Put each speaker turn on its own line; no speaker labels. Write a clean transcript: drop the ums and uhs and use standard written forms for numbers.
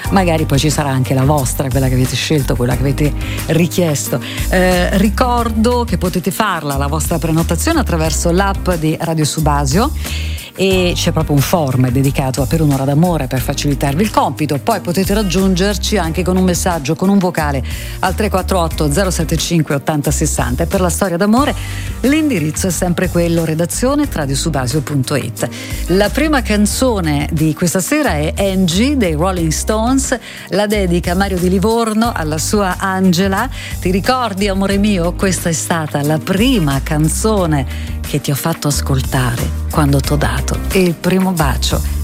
magari poi ci sarà anche la vostra, quella che avete scelto, quella che avete richiesto. Ricordo che potete farla la vostra prenotazione attraverso l'app di Radio Subasio, e c'è proprio un form dedicato a Per un'ora d'amore per facilitarvi il compito. Poi potete raggiungerci anche con un messaggio, con un vocale al 348 075 80 60, e per la storia d'amore l'indirizzo è sempre quello: redazione radiosubasio.it. La prima canzone di questa sera è Angie dei Rolling Stones, la dedica Mario di Livorno alla sua Angela. Ti ricordi, amore mio, questa è stata la prima canzone che ti ho fatto ascoltare quando t'ho dato il primo bacio.